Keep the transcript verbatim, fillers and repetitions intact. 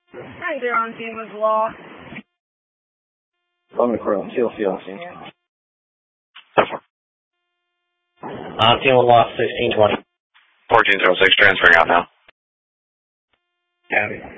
Right there on scene was lost. On the crew, T L C on scene. On scene was lost, sixteen twenty. fourteen oh six, transferring out now. Copy.